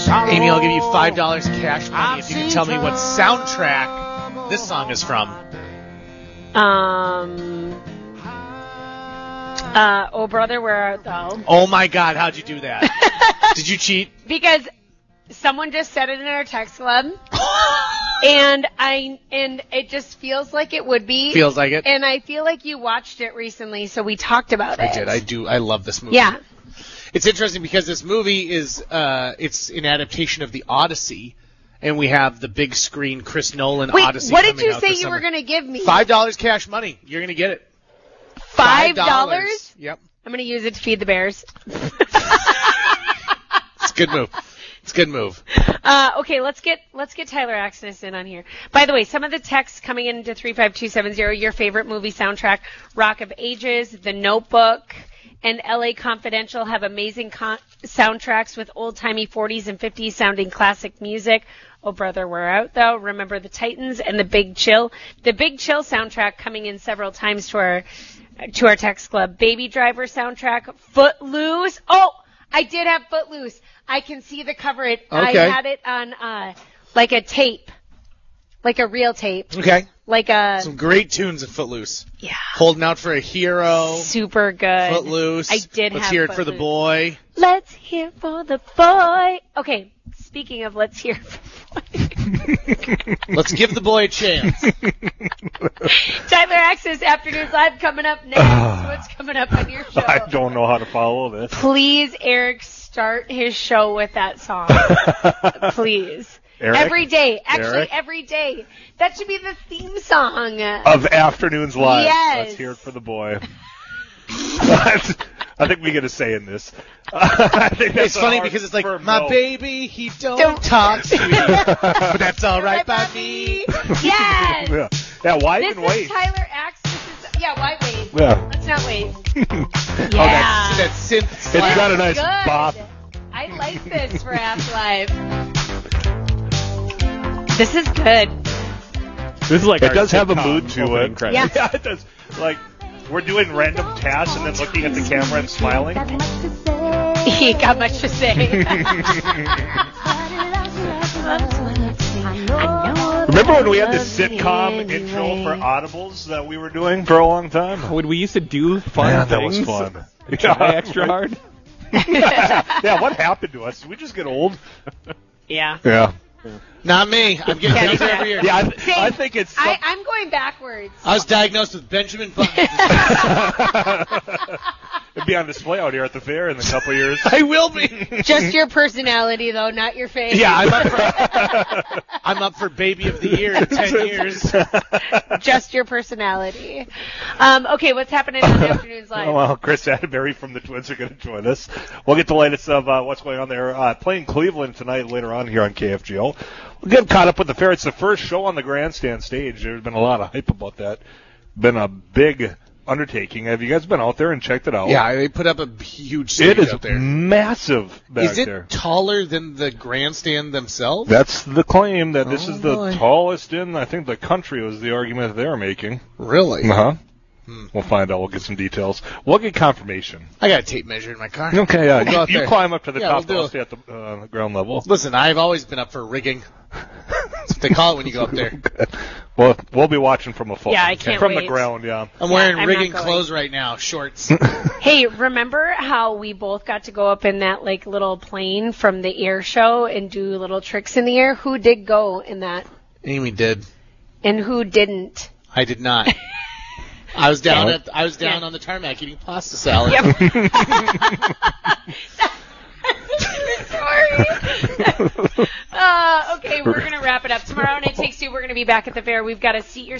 Amy, I'll give you $5 cash money if you can tell me what soundtrack this song is from. Oh Brother, Where Art Thou? Oh my God, how'd you do that? Did you cheat? Because someone just said it in our text club. And it just feels like it would be. Feels like it. And I feel like you watched it recently, so we talked about it. I did. I love this movie. Yeah. It's interesting because this movie is it's an adaptation of the Odyssey, and we have the big screen Chris Nolan Odyssey. What did you out say this you summer. were going to give me? $5 cash money. You're going to get it. $5? Yep. I'm going to use it to feed the bears. It's a good move. It's a good move. Okay, let's get Tyler Axness in on here. By the way, some of the texts coming into 35270, your favorite movie soundtrack, Rock of Ages, The Notebook, and LA Confidential have amazing soundtracks with old-timey 40s and 50s sounding classic music. Oh Brother, Where Art Thou? Remember the Titans and The Big Chill. The Big Chill soundtrack coming in several times to our text club. Baby Driver soundtrack, Footloose. Oh, I did have Footloose. I can see the cover. I had it on like a tape, like a real tape. Okay. Some great tunes in Footloose. Yeah. Holding Out for a Hero. Super good. Footloose. I did Let's have hear it Footloose. for the boy. Let's hear for the boy. Okay. Speaking of let's hear for the boy. Let's give the boy a chance. Tyler Axis Afternoons Live coming up next. What's coming up on your show? I don't know how to follow this. Please, Eric, start his show with that song. Please. Eric? Every day. Actually, Eric? every day. That should be the theme song. Of Afternoons Live. Yes. Let's hear it for the boy. I think we get a say in this. I think that's It's funny a because it's like, firm my no. baby, he don't talk to you, but that's all right by me. Yes. Yeah, why This even is wait? Tyler Axis. Yeah, why wait? Yeah. Let's not wait. Oh, Yeah. that synth It's slap. got a nice Good. bop. I like this for Half-Life. This is good. This is like It our does have a sitcom mood to opening it. credits. Yeah. Yeah, it does. Like, we're doing random tasks and then looking at the camera and smiling. He got much to say. Remember when we had this sitcom intro for Audibles that we were doing for a long time? When we used to do fun Man, that things, was fun. try extra hard. Yeah, what happened to us? Did we just get old? Yeah. Yeah. Not me. I'm getting younger every year. Yeah, See, I think it's... I'm going backwards. I was diagnosed with Benjamin Button. It'd be on display out here at the fair in a couple of years. I will be. Just your personality, though, not your face. Yeah, I'm up for Baby of the Year in 10 years. Just your personality. Okay, what's happening on Afternoons Live? Oh, well, Chris Atterbury from the Twins are going to join us. We'll get the latest of what's going on there. Playing Cleveland tonight later on here on KFGO. We'll get caught up with the fair. It's the first show on the grandstand stage. There's been a lot of hype about that. Been a big undertaking. Have you guys been out there and checked it out? Yeah, they put up a huge stage It is out there. massive back Is it there. taller than the grandstand themselves? That's the claim, that this is the boy. tallest in, I think, the country was the argument they were making. Really? Uh-huh. We'll find out. We'll get some details. We'll get confirmation. I got a tape measure in my car. Okay, yeah. We'll go out You there. climb up to the Yeah, top. we'll do I'll stay at the ground level. Listen, I've always been up for rigging. That's what they call it when you go up there. Well, we'll be watching from afar. Yeah, I can't From wait. the ground, yeah. I'm wearing I'm rigging not going. clothes right now, shorts. Hey, remember how we both got to go up in that like little plane from the air show and do little tricks in the air? Who did go in that? Amy did. And who didn't? I did not. I was down Yeah. on the tarmac eating pasta salad. Yep. Sorry. Okay, we're going to wrap it up. Tomorrow on It Takes Two, we're going to be back at the fair. We've got a Seat Your